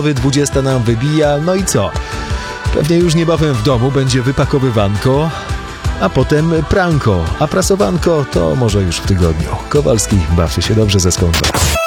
20 nam wybija, no i co? Pewnie już niebawem w domu będzie wypakowywanko, a potem pranko, a prasowanko to może już w tygodniu. Kowalski, bawcie się dobrze ze skąpem.